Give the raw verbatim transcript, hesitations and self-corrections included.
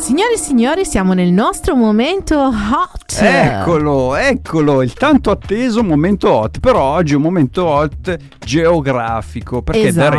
Signore e signori, siamo nel nostro momento hot. Eccolo, eccolo, il tanto atteso momento hot. Però oggi è un momento hot geografico, perché esatto.